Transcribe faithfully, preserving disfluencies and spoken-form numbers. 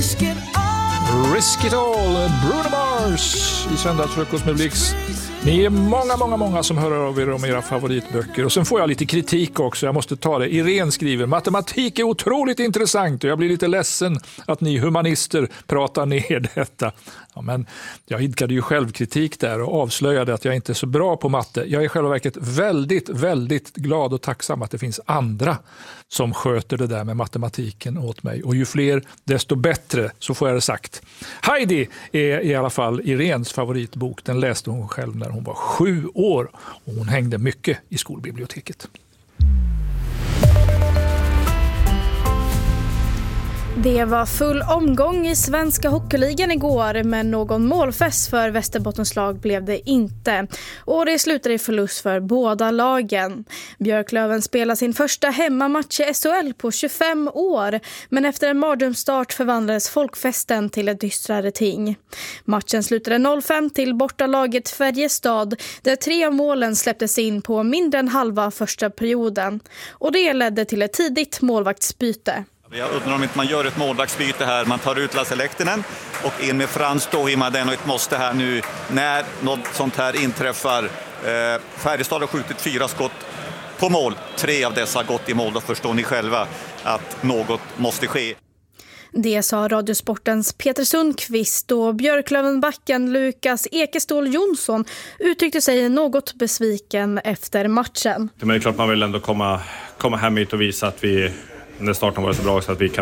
Risk It All, Bruno Mars i söndagsfrukost med Blix. Ni är många, många, många som hör av er om era favoritböcker. Och sen får jag lite kritik också, jag måste ta det. Irene skriver, matematik är otroligt intressant och jag blir lite ledsen att ni humanister pratar ner detta. Ja, men jag idkade ju självkritik där och avslöjade att jag inte är så bra på matte. Jag är i själva verket väldigt, väldigt glad och tacksam att det finns andra som sköter det där med matematiken åt mig. Och ju fler, desto bättre, så får jag det sagt. Heidi är i alla fall Irenes favoritbok. Den läste hon själv när hon var sju år och hon hängde mycket i skolbiblioteket. Det var full omgång i svenska hockeyligan igår, men någon målfest för Västerbottens lag blev det inte. Och det slutade i förlust för båda lagen. Björklöven spelar sin första hemmamatch i S H L på tjugofem år, men efter en mardrömsstart förvandlades folkfesten till ett dystrare ting. Matchen slutade noll fem till bortalaget Färjestad, där tre av målen släpptes in på mindre än halva första perioden. Och det ledde till ett tidigt målvaktsbyte. Jag undrar om inte man gör ett målvaktsbyte här. Man tar ut Lasse Lehtinen och in med Frans Tohimaden och ett måste här nu när något sånt här inträffar. Eh, Färjestad har skjutit fyra skott på mål. Tre av dessa gått i mål. Då förstår ni själva att något måste ske. Det sa Radiosportens Peter Sundqvist, och Björklövenbacken Lukas Ekestål Jonsson uttryckte sig något besviken efter matchen. Men det är klart man vill ändå komma, komma hem hit och visa att vi... när starten var så bra så att vi kan